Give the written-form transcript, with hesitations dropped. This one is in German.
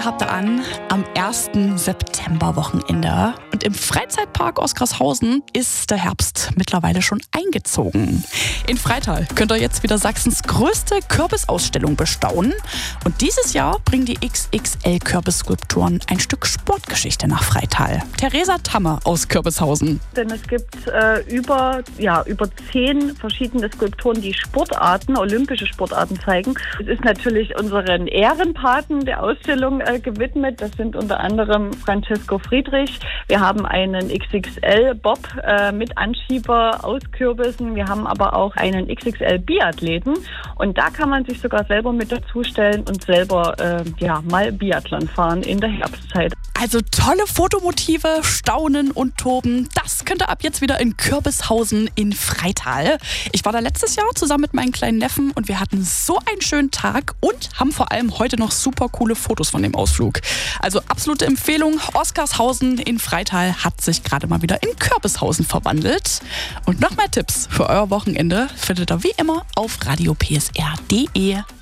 habt ihr an am 1. Septemberwochenende. Und im Freizeitpark Oskarshausen ist der Herbst mittlerweile schon eingezogen. In Freital könnt ihr jetzt wieder Sachsens größte Kürbisausstellung bestaunen. Und dieses Jahr bringen die XXL-Kürbisskulpturen ein Stück Sportgeschichte nach Freital. Theresa Tammer aus Kürbishausen. Denn es gibt über 10 verschiedene Skulpturen, die Sportarten, olympische Sportarten zeigen. Es ist natürlich unseren Ehrenpaten der Ausstellung gewidmet. Das sind unter anderem Francesco Friedrich. Wir haben einen XXL-Bob mit Anschieber aus Kürbissen. Wir haben aber auch einen XXL-Biathleten. Und da kann man sich sogar selber mit dazustellen und selber mal Biathlon fahren in der Herbstzeit. Also tolle Fotomotive, Staunen und Toben, das könnt ihr ab jetzt wieder in Kürbishausen in Freital. Ich war da letztes Jahr zusammen mit meinen kleinen Neffen und wir hatten so einen schönen Tag und haben vor allem heute noch super coole Fotos von dem Ausflug. Also absolute Empfehlung, Oskarshausen in Freital hat sich gerade mal wieder in Kürbishausen verwandelt. Und noch mehr Tipps für euer Wochenende findet ihr wie immer auf radiopsr.de.